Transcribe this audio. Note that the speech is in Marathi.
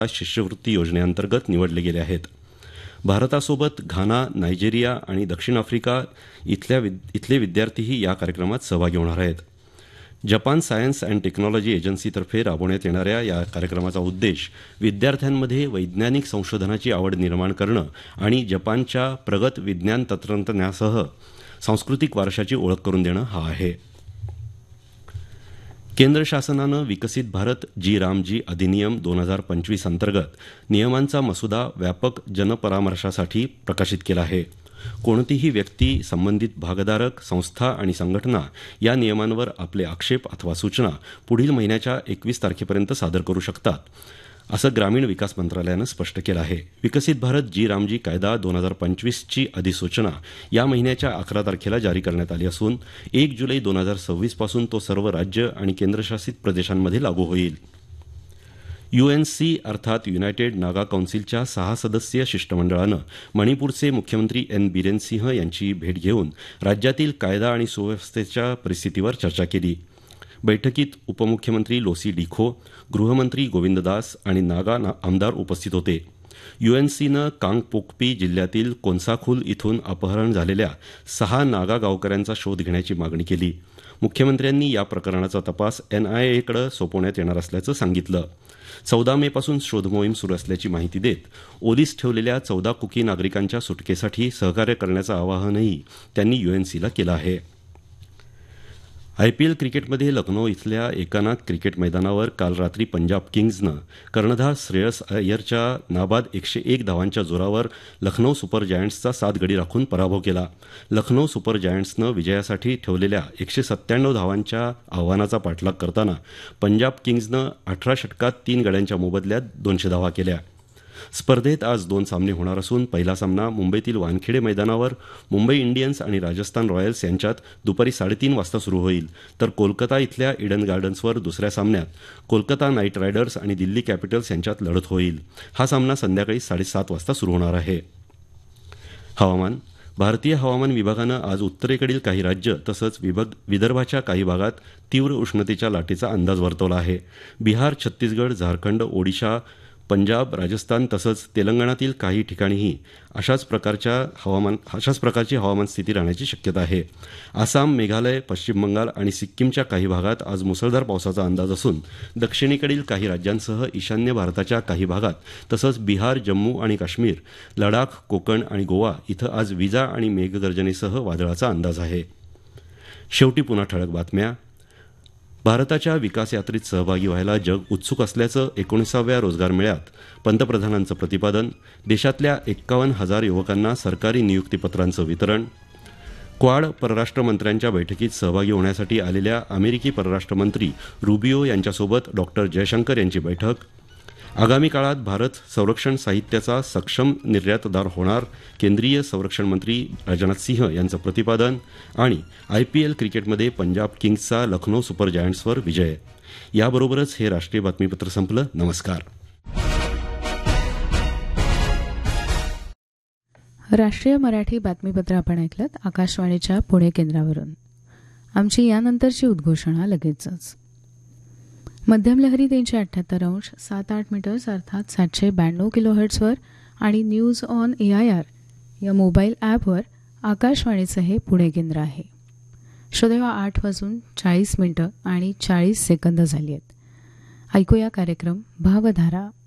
शिष्यवृत्ती योजनेअंतर्गत निवडले गेले आहेत. भारतासोबत घाना, नायजेरिया आणि दक्षिण आफ्रिका इथले विद्यार्थीही या कार्यक्रमात सहभागी होणार आहेत. जपान सायन्स अँड टेक्नॉलॉजी एजन्सीतर्फे राबवण्यात येणाऱ्या या कार्यक्रमाचा उद्देश विद्यार्थ्यांमध्ये वैज्ञानिक संशोधनाची आवड निर्माण करणं आणि जपानच्या प्रगत विज्ञान तंत्रज्ञानासह सांस्कृतिक वारशाची ओळख करून देणं हा आहे. केंद्र शासनानं विकसित भारत जी रामजी अधिनियम 2025 अंतर्गत नियमांचा मसुदा व्यापक जनपरामर्शासाठी प्रकाशित केला आहे. कोणतीही व्यक्ती, संबंधित भागधारक, संस्था आणि संघटना या नियमांवर आपले आक्षेप अथवा सूचना पुढील महिन्याच्या 21 तारखेपर्यंत सादर करू शकतात, असं ग्रामीण विकास मंत्रालयानं स्पष्ट केलं आहे. विकसित भारत जी रामजी कायदा 2025ची अधिसूचना या महिन्याच्या 11 तारखेला जारी करण्यात आली असून 1 जुलै 2026 पासून तो सर्व राज्य आणि केंद्रशासित प्रदेशांमध्ये लागू होईल. UNC अर्थात युनायटेड नागा कौन्सिलच्या 6 सदस्यीय शिष्टमंडळानं मणिपूरचे मुख्यमंत्री N. बिरेन सिंह यांची भेट घेऊन राज्यातील कायदा आणि सुव्यवस्थेच्या परिस्थितीवर चर्चा केली. बैठकीत उपमुख्यमंत्री लोसी डिखो, गृहमंत्री गोविंद दास आणि नागा आमदार उपस्थित होते. UNCनं कांगपोकपी जिल्ह्यातील कोन्साखुल इथून अपहरण झालेल्या 6 नागा गावकऱ्यांचा शोध घेण्याची मागणी केली. मुख्यमंत्र्यांनी या प्रकरणाचा तपास NIAकडे सोपवण्यात येणार असल्याचं सांगितलं. 14 मेपासून शोधमोहीम सुरू असल्याची माहिती देत ओलीस ठेवलेल्या 14 कुकी नागरिकांच्या सुटकेसाठी सहकार्य करण्याचं आवाहनही त्यांनी UNCला केलं आहे. IPL क्रिकेटमध्ये लखनौ इथल्या एकाना क्रिकेट मैदानावर काल रात्री पंजाब किंग्जनं कर्णधार श्रेयस अय्यरच्या नाबाद 101 धावांच्या जोरावर लखनौ सुपर जायंट्सचा 7 गडी राखून पराभव केला. लखनौ सुपर जायंट्सनं विजयासाठी ठेवलेल्या 197 धावांच्या आव्हानाचा पाठलाग करताना पंजाब किंग्जनं 18 षटकात 3 गड्यांच्या मोबदल्यात 200 धावा केल्या. स्पर्धेत आज 2 सामने होणार असून पहिला सामना मुंबईतील वानखेडे मैदानावर मुंबई इंडियन्स आणि राजस्थान रॉयल्स यांच्यात दुपारी 3:30 वाजता सुरू होईल, तर कोलकाता इथल्या इडन गार्डन्सवर दुसऱ्या सामन्यात कोलकाता नाईट रायडर्स आणि दिल्ली कॅपिटल्स यांच्यात लढत होईल. हा सामना संध्याकाळी 7:30 वाजता सुरू होणार आहे. हवामान. भारतीय हवामान विभागानं आज उत्तरेकडील काही राज्य तसंच विदर्भाच्या काही भागात तीव्र उष्णतेच्या लाटेचा अंदाज वर्तवला आहे. बिहार, छत्तीसगड, झारखंड, ओडिशा, पंजाब, राजस्थान तसंच तेलंगणातील काही ठिकाणीही अशाच प्रकारची हवामान स्थिती राहण्याची शक्यता आहे. आसाम, मेघालय, पश्चिम बंगाल आणि सिक्कीमच्या काही भागात आज मुसळधार पावसाचा अंदाज असून दक्षिणेकडील काही राज्यांसह ईशान्य भारताच्या काही भागात तसंच बिहार, जम्मू आणि काश्मीर, लडाख, कोकण आणि गोवा इथं आज विजा आणि मेघगर्जनेसह वादळाचा अंदाज आहे. शेवटी पुन्हा ठळक बातम्या. भारताच्या विकास यात्रेत सहभागी व्हायला जग उत्सुक असल्याचं 19व्या रोजगार मेळ्यात पंतप्रधानांचं प्रतिपादन. देशातल्या 51,000 युवकांना सरकारी नियुक्तीपत्रांचं वितरण. क्वाड परराष्ट्र मंत्र्यांच्या बैठकीत सहभागी होण्यासाठी आलेल्या अमेरिकी परराष्ट्र मंत्री रुबियो यांच्यासोबत डॉ. जयशंकर यांची बैठक. आगामी काळात भारत संरक्षण साहित्याचा सक्षम निर्यातदार होणार, केंद्रीय संरक्षण मंत्री राजनाथ सिंह यांचं प्रतिपादन. आणि IPL क्रिकेटमध्ये पंजाब किंग्सचा लखनौ सुपर जायंट्सवर विजय. याबरोबरच हे राष्ट्रीय बातमीपत्र संपलं. नमस्कार. राष्ट्रीय मराठी बातमीपत्र आपण ऐकलं आकाशवाणीच्या पुणे केंद्रावरून. आमची यानंतरची उद्घोषणा लगेचच. मध्यम लहरी 378 अंश 7-8 मीटर्स अर्थात 792 किलोहर्ट्झवर आणि न्यूज ऑन AIR या मोबाईल ॲपवर आकाशवाणीचं हे पुणे केंद्र आहे. श्रोतेहो, 8:40 आणि 40 सेकंद झाली आहेत. ऐकूया कार्यक्रम भावधारा